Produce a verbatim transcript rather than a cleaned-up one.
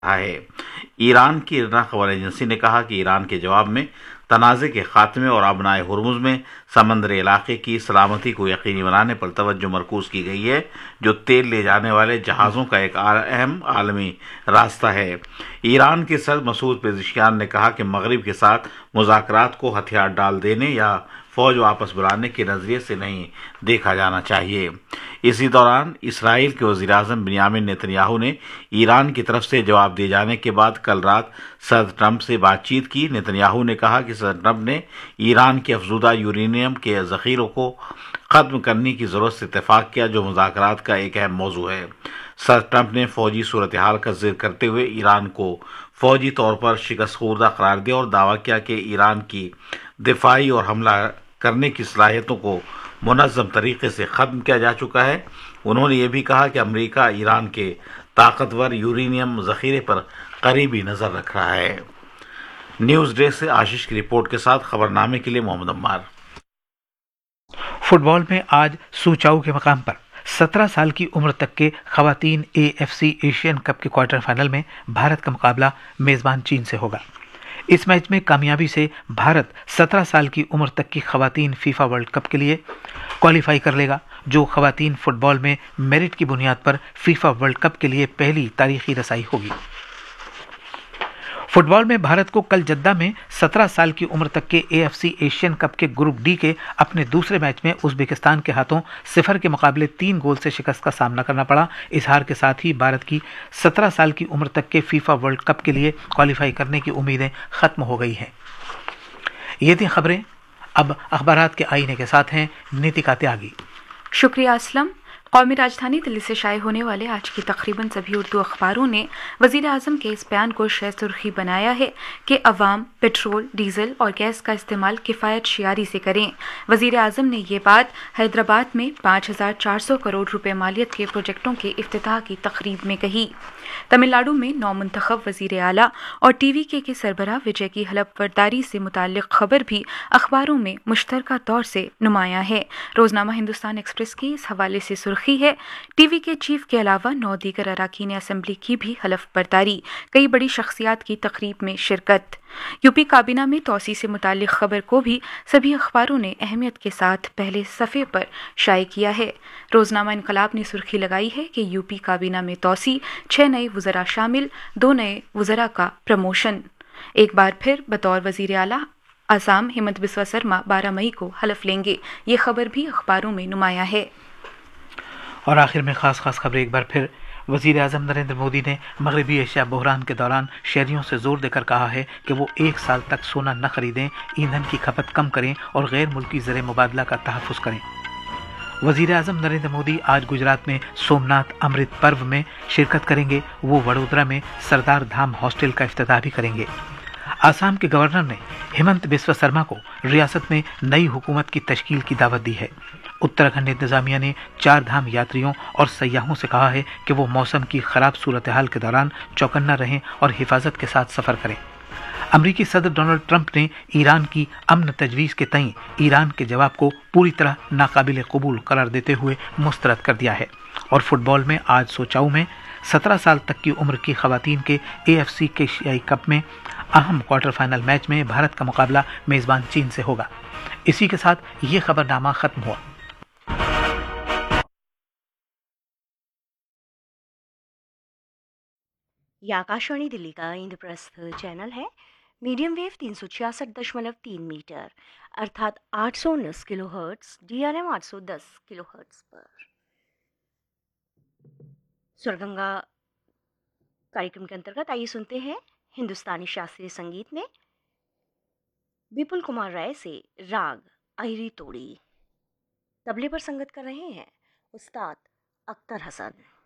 रहा है। ईरान की इरना खबर एजेंसी ने कहा कि ईरान के जवाब में तनाज़े के खात्मे और अबनाए हुर्मुज़ में समंदरी इलाके की सलामती को यकीनी बनाने पर तवज्जो मरकूज की गई है, जो तेल ले जाने वाले जहाज़ों का एक अहम आलमी रास्ता है। ईरान के सदर मसूद पेज़ेश्कियान ने कहा कि मगरिब के साथ मुज़ाकरात को हथियार डाल देने या फौज वापस बुलाने के नज़रिए से नहीं देखा जाना चाहिए। इसी दौरान इसराइल के वज़ीर आज़म बिन्यामिन नेतन्याहू ने ईरान की तरफ से जवाब दिए जाने के बाद कल रात सदर ट्रंप से बातचीत की। नेतन्याहू ने कहा कि सदर ट्रंप ने ईरान के अफजूदा यूरेनियम के ज़ख़ीरों को ख़त्म करने की ज़रूरत से इत्तेफाक किया, जो मुज़ाकरात का एक अहम मौजू है। सदर ट्रंप ने फौजी सूरत हाल का जिक्र करते हुए ईरान को फौजी तौर पर शिकस्त खुर्दा करार दिया और दावा किया कि ईरान की दिफाई और हमला करने की सलाहियतों को मुनज़्ज़म तरीके से ख़त्म किया जा चुका है। उन्होंने ये भी कहा कि अमेरिका ईरान के ताकतवर यूरेनियम ज़ख़ीरे पर करीबी नज़र रख रहा है। न्यूज़ डेस्क से आशीष की रिपोर्ट के साथ खबरनामे के लिए मोहम्मद अम्मार। फुटबॉल में आज सूचाऊ के मकाम पर सत्रह साल की उम्र तक के खवातीन एएफसी एशियन कप के क्वार्टर फाइनल में भारत का मुकाबला मेजबान चीन से होगा। इस मैच में कामयाबी से भारत सत्रह साल की उम्र तक की खवातीन फीफा वर्ल्ड कप के लिए क्वालिफाई कर लेगा, जो खवातीन फुटबॉल में मेरिट की बुनियाद पर फीफा वर्ल्ड कप के लिए पहली तारीखी रसाई होगी। फुटबॉल में भारत को कल जद्दा में सत्रह साल की उम्र तक के एएफसी एशियन कप के ग्रुप डी के अपने दूसरे मैच में उज़्बेकिस्तान के हाथों सिफर के मुकाबले तीन गोल से शिकस्त का सामना करना पड़ा। इस हार के साथ ही भारत की सत्रह साल की उम्र तक के फीफा वर्ल्ड कप के लिए क्वालिफाई करने की उम्मीदें खत्म हो गई हैं। ये थी खबरें। अब अखबारात के आईने के साथ हैं नीतिका त्यागी। शुक्रिया असलम। कौमी राजधानी दिल्ली से शाये होने वाले आज की तकरीबन सभी उर्दू अखबारों ने वज़ीर आज़म के इस बयान को शह सुर्खी बनाया है कि अवाम पेट्रोल, डीजल और गैस का इस्तेमाल किफ़ायत शियारी से करें। वज़ीर आज़म ने ये बात हैदराबाद में पाँच हज़ार चार सौ करोड़ रुपए मालियत के प्रोजेक्टों के इफ्तिताह की तकरीब में कही। तमिलनाडु में नौमुंतखब वज़ीर आला और टीवी के के सरबराह विजय की हलफबरदारी से मुताल्लिक खबर भी अखबारों में मुश्तरका तौर से नुमायां है। रोजनामा हिंदुस्तान एक्सप्रेस की इस हवाले से सुर्खी है, टीवी के चीफ के अलावा नौ दीगर अराकीन असेंबली की भी हलफबरदारी, कई बड़ी शख्सियात की तकरीब में शिरकत। यूपी काबीना में तौसी से मुताल्लिक खबर को भी सभी अखबारों ने अहमियत के साथ पहले सफ़े पर शाये किया है। रोजनामा इनकलाब ने सुर्खी लगाई है कि यूपी काबीना में तौसी, छह नए वज़रा शामिल, दो नए वज़रा का प्रमोशन। एक बार फिर बतौर वज़ीर आला आसाम हेमंत बिस्वा शर्मा बारह मई को हलफ लेंगे। ये खबर भी अखबारों में नुमाया है। और आखिर में खास खास खबरें एक बार फिर। वज़ीर आज़म नरेंद्र मोदी ने मगरबी एशिया बहरान के दौरान शहरियों से जोर देकर कहा है कि वो एक साल तक सोना न खरीदें, ईंधन की खपत कम करें और गैर मुल्की ज़र मुबादला का तहफ़्फ़ुज़ करें। वज़ीर आज़म नरेंद्र मोदी आज गुजरात में सोमनाथ अमृत पर्व में शिरकत करेंगे। वो वडोदरा में सरदार धाम हॉस्टल का इफ्तिताह भी करेंगे। आसाम के गवर्नर ने हेमंत बिस्वा शर्मा को रियासत में नई हुकूमत की तश्कील की दावत दी है। उत्तराखंड इंतजामिया ने चार धाम यात्रियों और सयाहों से कहा है कि वो मौसम की खराब सूरत हाल के दौरान चौकन्ना रहें और हिफाजत के साथ सफ़र करें। अमरीकी सदर डोनाल्ड ट्रंप ने ईरान की अमन तजवीज़ के तईं ईरान के जवाब को पूरी तरह नाकाबिल कबूल करार देते हुए मुस्तरद कर दिया है। और फुटबॉल में आज सोचाऊ में सत्रह साल तक की उम्र की खवातीन के एएफसी के एशियाई कप में अहम क्वार्टर फाइनल मैच में भारत का मुकाबला मेज़बान चीन से होगा। इसी के साथ ये खबरनामा खत्म हुआ। ये आकाशवाणी दिल्ली का इंद्रप्रस्थ चैनल है। मीडियम वेव तीन सौ छियासठ दशमलव तीन मीटर अर्थात आठ सौ उन्नीस kilo hertz, D R M आठ सौ दस किलो हर्ट्स पर स्वरगंगा कार्यक्रम के अंतर्गत आइए सुनते हैं हिंदुस्तानी शास्त्रीय संगीत में विपुल कुमार राय से राग आयरी तोड़ी। तबले पर संगत कर रहे हैं उस्ताद अख्तर हसन।